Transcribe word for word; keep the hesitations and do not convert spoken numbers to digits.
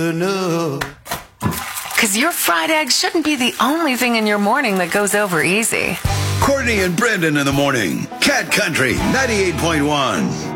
Because your fried eggs shouldn't be the only thing in your morning that goes over easy. Courtney and Brendan in the morning. Cat Country ninety-eight point one.